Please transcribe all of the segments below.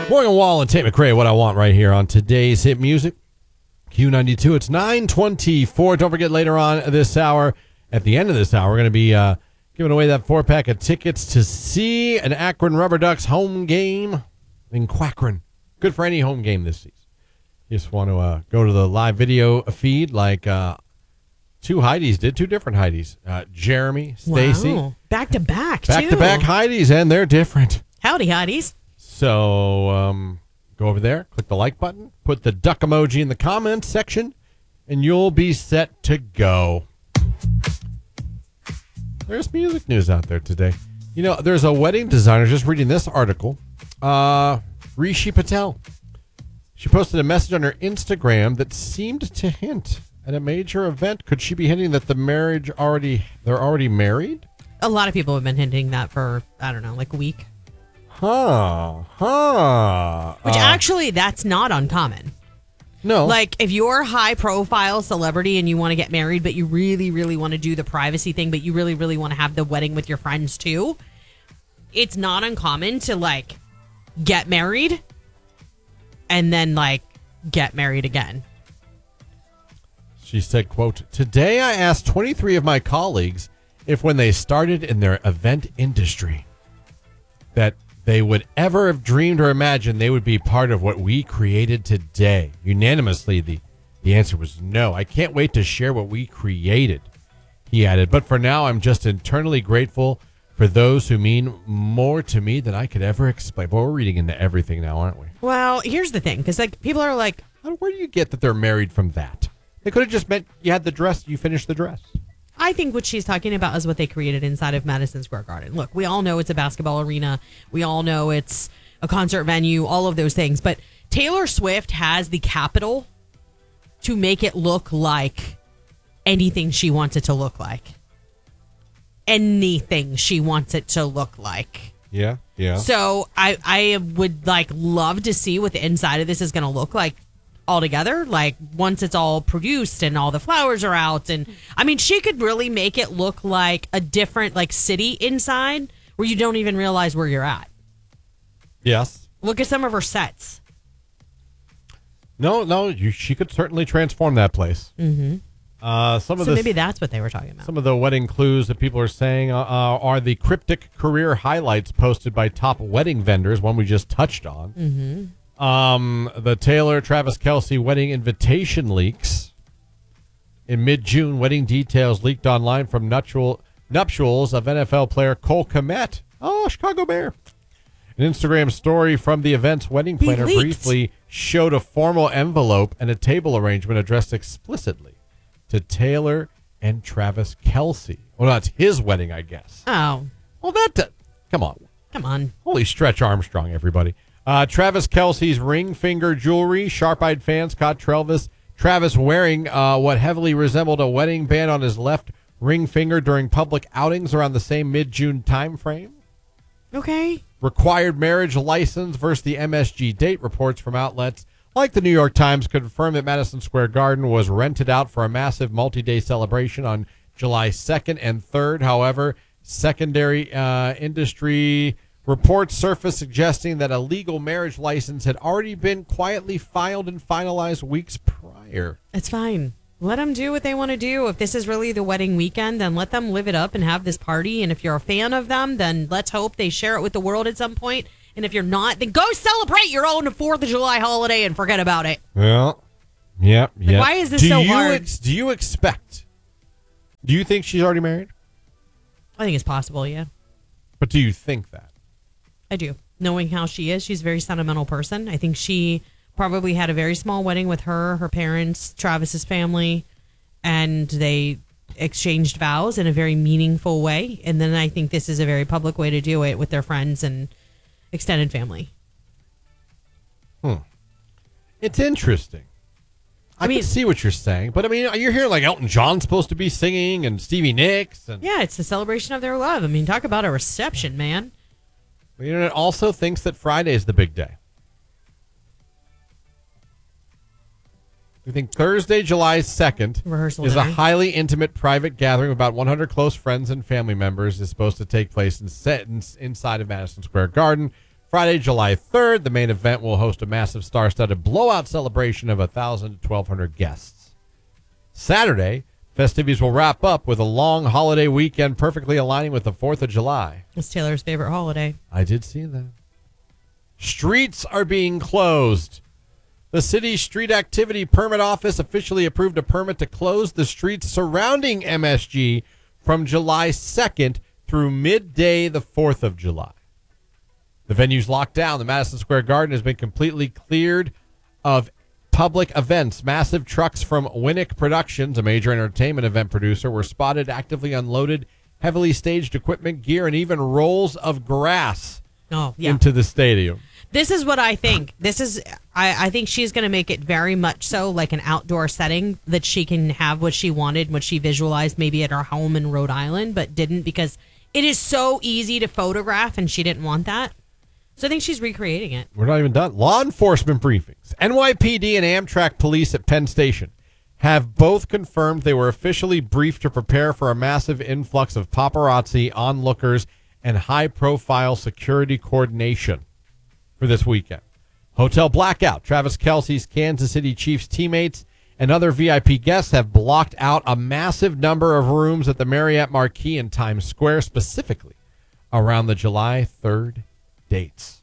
Morgan Wall and Tate McRae, what I want right here on today's hit music. Q92, it's 9:24. Don't forget later on this hour, at the end of this hour, we're going to be giving away that 4-pack of tickets to see an Akron Rubber Ducks home game in Quackron. Good for any home game this season. You just want to go to the live video feed like two Heidis did, two different Heidis. Jeremy, Stacy. Wow. Back-to-back, too. Back-to-back Heidis, and they're different. Howdy, Heidis. So go over there, click the like button, put the duck emoji in the comments section, and you'll be set to go. There's music news out there today. You know, there's a wedding designer, just reading this article, Rishi Patel. She posted a message on her Instagram that seemed to hint at a major event. Could she be hinting that they're already married? A lot of people have been hinting that for, I don't know, like a week. Which actually, that's not uncommon. No. Like, if you're a high-profile celebrity and you want to get married, but you really, really want to do the privacy thing, but you really, really want to have the wedding with your friends, too, it's not uncommon to, like, get married and then, like, get married again. She said, quote, "Today I asked 23 of my colleagues if when they started in their event industry that they would ever have dreamed or imagined they would be part of what we created today. Unanimously, the answer was no. I can't wait to share what we created," he added. "But for now, I'm just internally grateful for those who mean more to me than I could ever explain." But we're reading into everything now, aren't we? Well, here's the thing, because like people are like, where do you get that they're married from that? They could have just meant you had the dress, you finished the dress. I think what she's talking about is what they created inside of Madison Square Garden. Look, we all know it's a basketball arena. We all know it's a concert venue, all of those things. But Taylor Swift has the capital to make it look like anything she wants it to look like. Anything she wants it to look like. Yeah, yeah. So I would like love to see what the inside of this is going to look like all together, like once it's all produced and all the flowers are out. And I mean, she could really make it look like a different like city inside where you don't even realize where you're at. Yes. Look at some of her sets. No, she could certainly transform that place. Mm-hmm. Maybe that's what they were talking about. Some of the wedding clues that people are saying are the cryptic career highlights posted by top wedding vendors, one we just touched on. Mm-hmm. The Taylor Travis Kelce wedding invitation leaks. In mid-June, wedding details leaked online from nuptials of NFL player Cole Kmet. Oh, Chicago Bear. An Instagram story from the event's wedding planner briefly showed a formal envelope and a table arrangement addressed explicitly to Taylor and Travis Kelce. Well, that's his wedding, I guess. Oh. Well, come on. Holy Stretch Armstrong, everybody. Travis Kelce's ring finger jewelry. Sharp-eyed fans caught Travis wearing what heavily resembled a wedding band on his left ring finger during public outings around the same mid-June time frame. Okay. Required marriage license versus the MSG date. Reports from outlets like the New York Times confirm that Madison Square Garden was rented out for a massive multi-day celebration on July 2nd and 3rd. However, secondary industry reports surfaced suggesting that a legal marriage license had already been quietly filed and finalized weeks prior. It's fine. Let them do what they want to do. If this is really the wedding weekend, then let them live it up and have this party. And if you're a fan of them, then let's hope they share it with the world at some point. And if you're not, then go celebrate your own 4th of July holiday and forget about it. Well, yeah. Why is this so hard? Do you think she's already married? I think it's possible, yeah. But do you think that? I do. Knowing how she is, she's a very sentimental person. I think she probably had a very small wedding with her parents, Travis's family, and they exchanged vows in a very meaningful way. And then I think this is a very public way to do it with their friends and extended family. It's interesting. I mean, can see what you're saying, but I mean, you're hearing like Elton John's supposed to be singing and Stevie Nicks. Yeah, it's the celebration of their love. I mean, talk about a reception, man. The internet also thinks that Friday is the big day. We think Thursday, July 2nd is a highly intimate private gathering of about 100 close friends and family members is supposed to take place inside of Madison Square Garden. Friday, July 3rd, the main event will host a massive star-studded blowout celebration of 1,000 to 1,200 guests. Saturday, festivities will wrap up with a long holiday weekend perfectly aligning with the 4th of July. It's Taylor's favorite holiday. I did see that. Streets are being closed. The city's street activity permit office officially approved a permit to close the streets surrounding MSG from July 2nd through midday the 4th of July. The venue's locked down. The Madison Square Garden has been completely cleared of public events. Massive trucks from Winnick Productions, a major entertainment event producer, were spotted actively unloaded heavily staged equipment, gear, and even rolls of grass into the stadium. This is what I think. I think she's going to make it very much so like an outdoor setting that she can have what she wanted, what she visualized maybe at her home in Rhode Island, but didn't because it is so easy to photograph and she didn't want that. So I think she's recreating it. We're not even done. Law enforcement briefings. NYPD and Amtrak police at Penn Station have both confirmed they were officially briefed to prepare for a massive influx of paparazzi, onlookers, and high-profile security coordination for this weekend. Hotel blackout. Travis Kelce's Kansas City Chiefs teammates and other VIP guests have blocked out a massive number of rooms at the Marriott Marquis in Times Square, specifically around the July 3rd dates.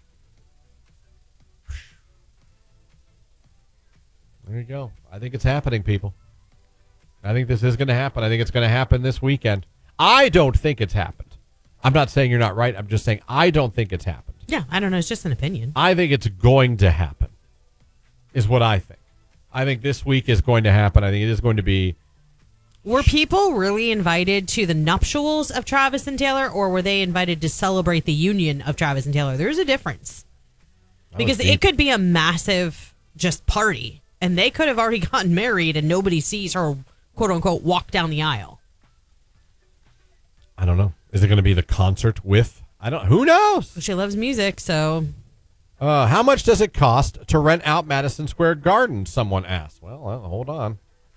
There you go. I think it's happening, people. I think this is going to happen. I think it's going to happen this weekend. I don't think it's happened. I'm not saying you're not right. I'm just saying I don't think it's happened. Yeah, I don't know. It's just an opinion. I think it's going to happen, is what I think. I think this week is going to happen. I think it is going to be. Were people really invited to the nuptials of Travis and Taylor, or were they invited to celebrate the union of Travis and Taylor? There's a difference. Because it could be a massive just party, and they could have already gotten married, and nobody sees her, quote-unquote, walk down the aisle. I don't know. Is it going to be the concert with? Who knows? She loves music, so. How much does it cost to rent out Madison Square Garden? Someone asked. Well, hold on.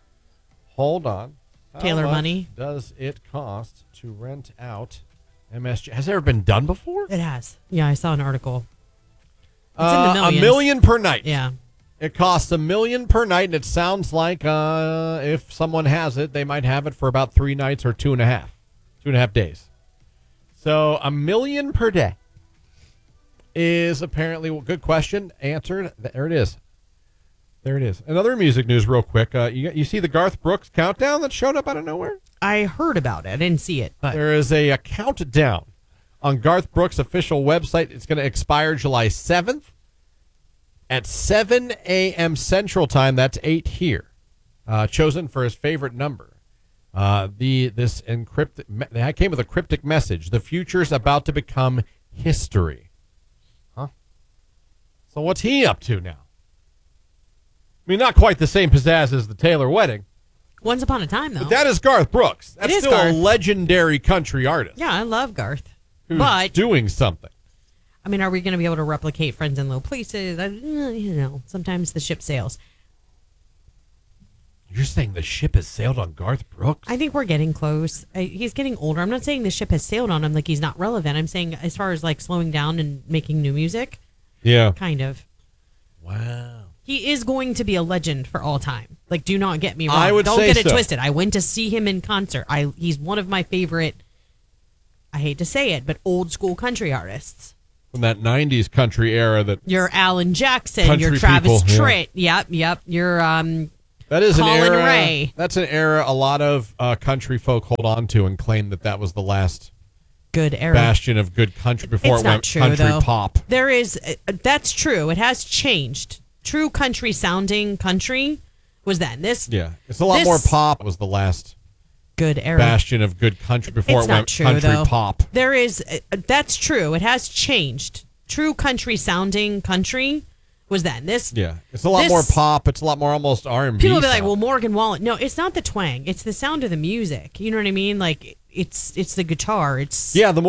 Taylor How much money. Does it cost to rent out MSG? Has it ever been done before? It has. Yeah, I saw an article. It's in the millions. $1 million per night. Yeah. It costs $1 million per night, and it sounds like if someone has it, they might have it for about 3 nights or 2.5 days. So $1 million per day is apparently good question answered. There it is. Another music news, real quick. You see the Garth Brooks countdown that showed up out of nowhere? I heard about it. I didn't see it, but there is a countdown on Garth Brooks' official website. It's going to expire July 7th at 7 a.m. Central Time. That's 8 here. Chosen for his favorite number. I came with a cryptic message. The future's about to become history. Huh? So what's he up to now? I mean, not quite the same pizzazz as the Taylor wedding. Once upon a time, though. But that is Garth Brooks. That's still Garth. a legendary country artist. Yeah, I love Garth. Who's doing something. I mean, are we going to be able to replicate Friends in Low Places? Sometimes the ship sails. You're saying the ship has sailed on Garth Brooks? I think we're getting close. He's getting older. I'm not saying the ship has sailed on him like he's not relevant. I'm saying as far as like slowing down and making new music. Yeah. Kind of. Wow. He is going to be a legend for all time. Like, do not get me wrong. I would Don't say get it so. twisted. I went to see him in concert. He's one of my favorite, I hate to say it, but old school country artists. From that 90s country era that... Your Alan Jackson, country your Travis people, Tritt. Yeah. Yep. Your that is Colin an era, Ray. That's an era a lot of country folk hold on to and claim that was the last good era. Bastion of good country before It's it not went true, country though. pop. There is, that's true. It has changed. True country sounding country was then. It's a lot more pop. Was the last good era. Bastion of good country before it went country though. pop. There is, that's true. It has changed. True country sounding country was then. It's a lot more pop. It's a lot more almost R&B. People will be like, well, Morgan Wallen. No, it's not the twang. It's the sound of the music. You know what I mean? Like it's the guitar. It's the